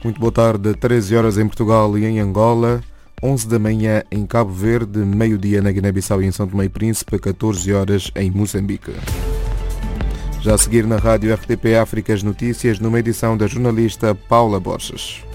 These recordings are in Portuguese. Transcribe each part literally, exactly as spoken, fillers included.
Muito boa tarde, treze horas em Portugal e em Angola, onze da manhã em Cabo Verde, meio-dia na Guiné-Bissau e em São Tomé e Príncipe, catorze horas em Moçambique. Já a seguir na rádio R T P África as notícias, numa edição da jornalista Paula Borges.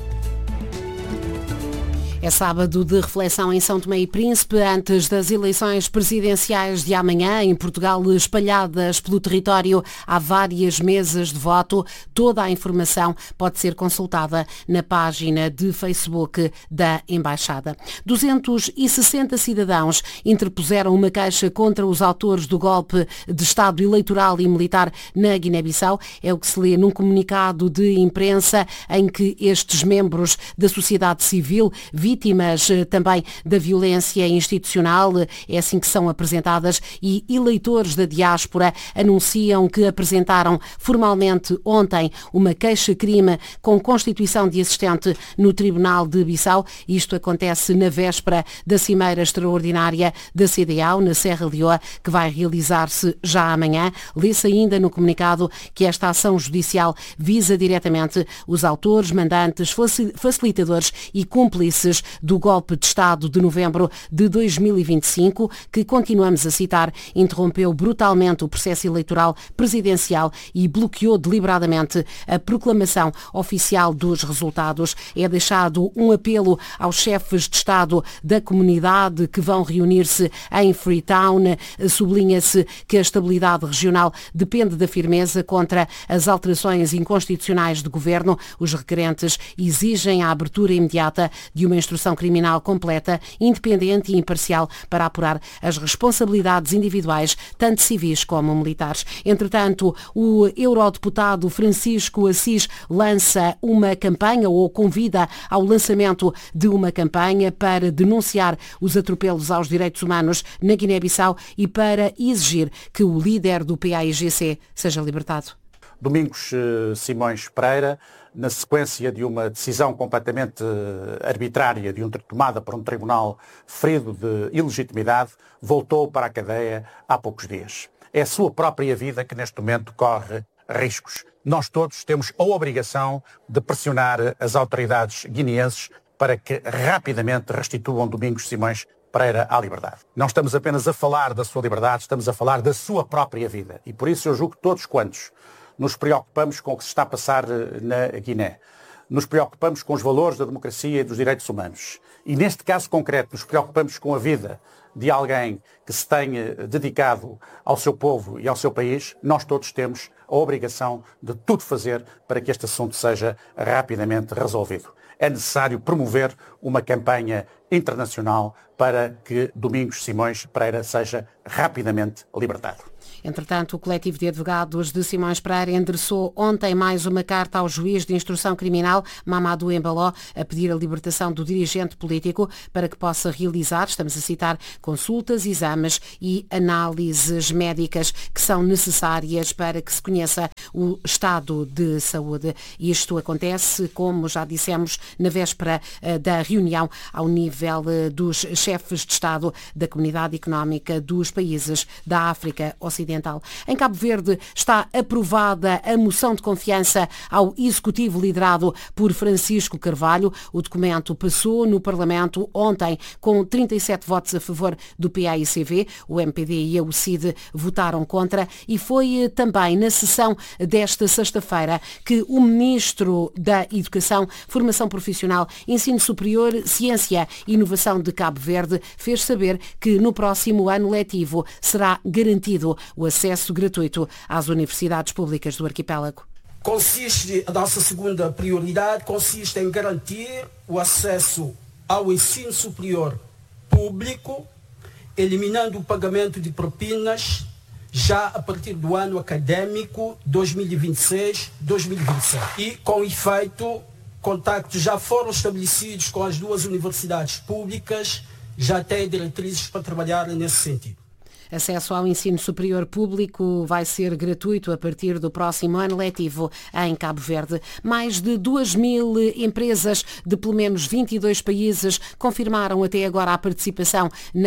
É sábado de reflexão em São Tomé e Príncipe, antes das eleições presidenciais de amanhã. Em Portugal, espalhadas pelo território, há várias mesas de voto. Toda a informação pode ser consultada na página de Facebook da Embaixada. duzentos e sessenta cidadãos interpuseram uma queixa contra os autores do golpe de Estado eleitoral e militar na Guiné-Bissau. É o que se lê num comunicado de imprensa em que estes membros da sociedade civil, vítimas também da violência institucional, é assim que são apresentadas, e eleitores da diáspora anunciam que apresentaram formalmente ontem uma queixa-crime com constituição de assistente no Tribunal de Bissau. Isto acontece na véspera da Cimeira Extraordinária da C D A O, na Serra Leoa, que vai realizar-se já amanhã. Lê-se ainda no comunicado que esta ação judicial visa diretamente os autores, mandantes, facilitadores e cúmplices do golpe de Estado de novembro de dois mil e vinte e cinco, que, continuamos a citar, interrompeu brutalmente o processo eleitoral presidencial e bloqueou deliberadamente a proclamação oficial dos resultados. É deixado um apelo aos chefes de Estado da comunidade que vão reunir-se em Freetown. Sublinha-se que a estabilidade regional depende da firmeza contra as alterações inconstitucionais de governo. Os requerentes exigem a abertura imediata de uma instrução criminal completa, independente e imparcial para apurar as responsabilidades individuais, tanto civis como militares. Entretanto, o eurodeputado Francisco Assis lança uma campanha, ou convida ao lançamento de uma campanha para denunciar os atropelos aos direitos humanos na Guiné-Bissau e para exigir que o líder do P A I G C seja libertado. Domingos Simões Pereira, na sequência de uma decisão completamente arbitrária, de um, tomada por um tribunal ferido de ilegitimidade, voltou para a cadeia há poucos dias. É a sua própria vida que neste momento corre riscos. Nós todos temos a obrigação de pressionar as autoridades guineenses para que rapidamente restituam Domingos Simões Pereira à liberdade. Não estamos apenas a falar da sua liberdade, estamos a falar da sua própria vida. E por isso eu julgo que todos quantos nos preocupamos com o que se está a passar na Guiné, nos preocupamos com os valores da democracia e dos direitos humanos. E neste caso concreto, nos preocupamos com a vida de alguém que se tenha dedicado ao seu povo e ao seu país. Nós todos temos a obrigação de tudo fazer para que este assunto seja rapidamente resolvido. É necessário promover uma campanha internacional para que Domingos Simões Pereira seja rapidamente libertado. Entretanto, o coletivo de advogados de Simões Pereira endereçou ontem mais uma carta ao juiz de instrução criminal, Mamadou Embaló, a pedir a libertação do dirigente político para que possa realizar, estamos a citar, consultas, exames e análises médicas que são necessárias para que se conheça o estado de saúde. E isto acontece, como já dissemos, na véspera da reunião ao nível dos chefes de Estado da Comunidade Económica dos Países da África Ocidental. Em Cabo Verde está aprovada a moção de confiança ao Executivo liderado por Francisco Carvalho. O documento passou no Parlamento ontem com trinta e sete votos a favor do P A I C V. O M P D e a U C I D votaram contra e foi também na sessão desta sexta-feira que o Ministro da Educação, Formação Profissional, Ensino Superior, Ciência e Inovação de Cabo Verde fez saber que no próximo ano letivo será garantido o acesso gratuito às universidades públicas do arquipélago. Consiste, a nossa segunda prioridade consiste em garantir o acesso ao ensino superior público, eliminando o pagamento de propinas já a partir do ano académico dois mil e vinte e seis dois mil e vinte e sete. E, com efeito, contactos já foram estabelecidos com as duas universidades públicas, já têm diretrizes para trabalhar nesse sentido. Acesso ao ensino superior público vai ser gratuito a partir do próximo ano letivo em Cabo Verde. Mais de duas mil empresas de pelo menos vinte e dois países confirmaram até agora a participação na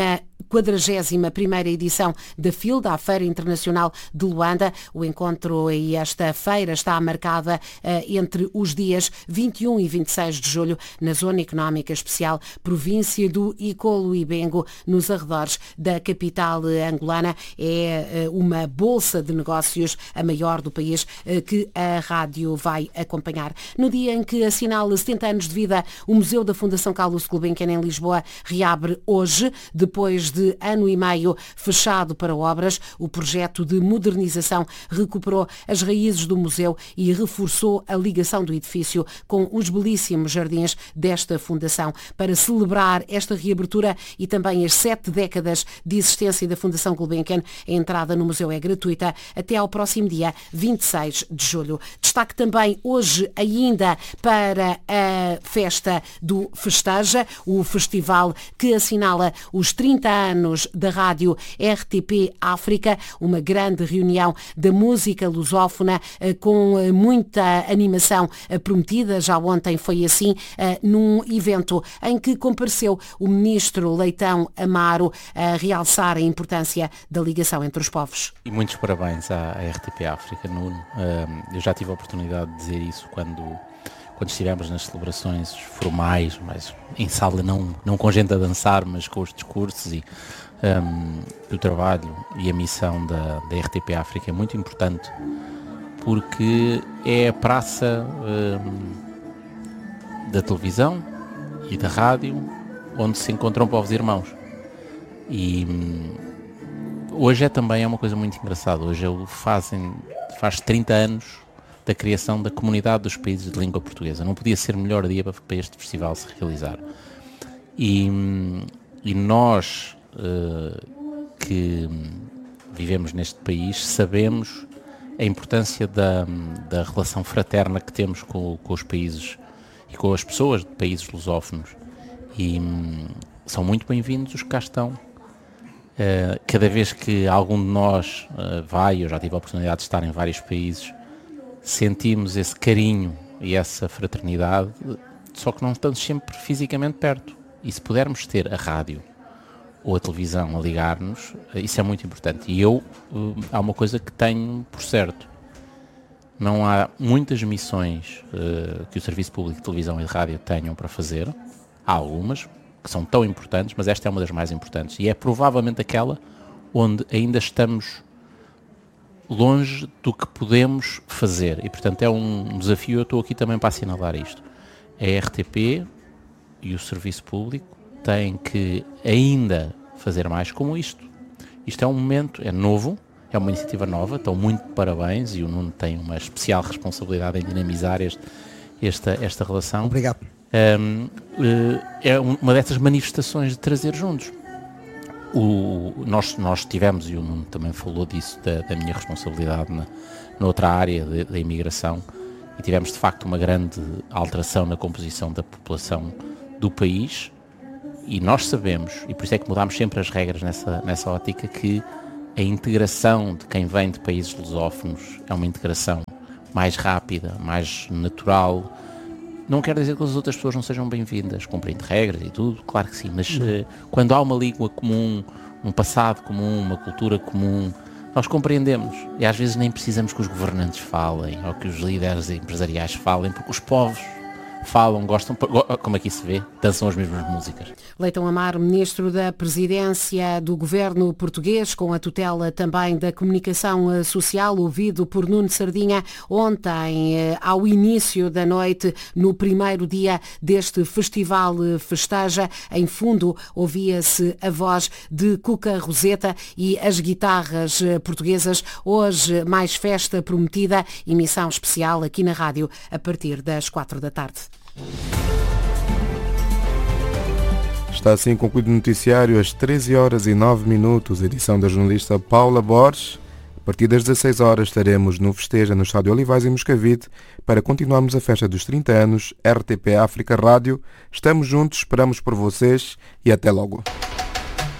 quadragésima primeira edição da FILD, a Feira Internacional de Luanda. O encontro e esta feira está marcada uh, entre os dias vinte e um e vinte e seis de julho na Zona Económica Especial Província do Icolo-Ibengo, nos arredores da capital angolana. É uh, uma bolsa de negócios, a maior do país, uh, que a rádio vai acompanhar. No dia em que assinala setenta anos de vida, o Museu da Fundação Carlos Gulbenkian em Lisboa reabre hoje, depois de ano e meio fechado para obras. O projeto de modernização recuperou as raízes do museu e reforçou a ligação do edifício com os belíssimos jardins desta fundação. Para celebrar esta reabertura e também as sete décadas de existência da Fundação Gulbenkian, a entrada no museu é gratuita até ao próximo dia vinte e seis de julho. Destaque também hoje ainda para a festa do Festeja, o festival que assinala os trinta anos da rádio R T P África, uma grande reunião da música lusófona com muita animação prometida. Já ontem foi assim, num evento em que compareceu o ministro Leitão Amaro a realçar a importância da ligação entre os povos. E muitos parabéns à R T P África, Nuno. Eu já tive a oportunidade de dizer isso quando, quando estivemos nas celebrações formais, mas em sala não, não com gente a dançar, mas com os discursos e um, o trabalho e a missão da, da R T P África é muito importante, porque é a praça um, da televisão e da rádio onde se encontram povos irmãos. E um, hoje é também é uma coisa muito engraçada. Hoje fazem, faz trinta anos da criação da Comunidade dos Países de Língua Portuguesa. Não podia ser melhor dia para, para este festival se realizar. E, e nós uh, que vivemos neste país sabemos a importância da, da relação fraterna que temos com, com os países e com as pessoas de países lusófonos. E um, são muito bem-vindos os que cá estão. Uh, cada vez que algum de nós uh, vai, eu já tive a oportunidade de estar em vários países, sentimos esse carinho e essa fraternidade, só que não estamos sempre fisicamente perto. E se pudermos ter a rádio ou a televisão a ligar-nos, isso é muito importante. E eu, uh, há uma coisa que tenho por certo: não há muitas missões uh, que o Serviço Público de Televisão e de Rádio tenham para fazer. Há algumas que são tão importantes, mas esta é uma das mais importantes. E é provavelmente aquela onde ainda estamos longe do que podemos fazer. E, portanto, é um desafio. Eu estou aqui também para assinalar isto. A R T P e o Serviço Público têm que ainda fazer mais como isto. Isto é um momento, é novo, é uma iniciativa nova, estão muito de parabéns e o Nuno tem uma especial responsabilidade em dinamizar este, esta, esta relação. Obrigado. Um, é uma dessas manifestações de trazer juntos. O, nós, nós tivemos, e o Nuno também falou disso, da, da minha responsabilidade na, noutra área da imigração, e tivemos de facto uma grande alteração na composição da população do país, e nós sabemos, e por isso é que mudámos sempre as regras nessa, nessa ótica, que a integração de quem vem de países lusófonos é uma integração mais rápida, mais natural. Não quer dizer que as outras pessoas não sejam bem-vindas, cumprindo regras e tudo, claro que sim, mas uh, quando há uma língua comum, um passado comum, uma cultura comum, nós compreendemos. E às vezes nem precisamos que os governantes falem, ou que os líderes empresariais falem, porque os povos falam, gostam, como aqui se vê, dançam as mesmas músicas. Leitão Amaro, ministro da Presidência do Governo português, com a tutela também da Comunicação Social, ouvido por Nuno Sardinha ontem, ao início da noite, no primeiro dia deste Festival Festeja. Em fundo, ouvia-se a voz de Cuca Roseta e as guitarras portuguesas. Hoje, mais festa prometida, emissão especial aqui na rádio, a partir das quatro da tarde. Está assim concluído o noticiário às treze horas e nove minutos, edição da jornalista Paula Borges. A partir das dezasseis horas estaremos no Festeja, no Estádio Olivais, em Moscavide, para continuarmos a festa dos trinta anos, R T P África Rádio. Estamos juntos, esperamos por vocês e até logo.